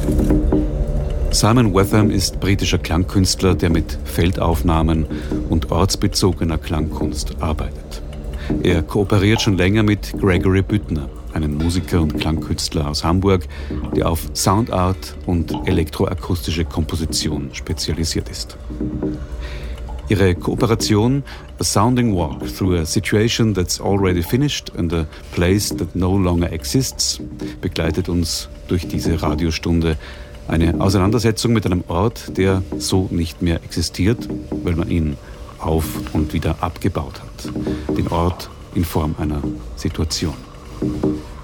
Simon Wetham ist britischer Klangkünstler, der mit Feldaufnahmen und ortsbezogener Klangkunst arbeitet. Er kooperiert schon länger mit Gregory Büttner, einem Musiker und Klangkünstler aus Hamburg, der auf Soundart und elektroakustische Komposition spezialisiert ist. Ihre Kooperation A Sounding Walk Through a Situation That's Already Finished and a Place That No Longer Exists begleitet uns durch diese Radiostunde. Eine Auseinandersetzung mit einem Ort, der so nicht mehr existiert, weil man ihn auf- und wieder abgebaut hat. Den Ort in Form einer Situation.